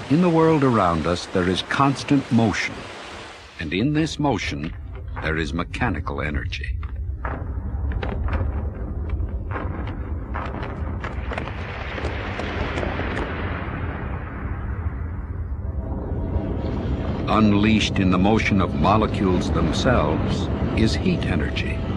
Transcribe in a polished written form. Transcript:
In the world around us, there is constant motion, and in this motion, there is mechanical energy. Unleashed in the motion of molecules themselves is heat energy.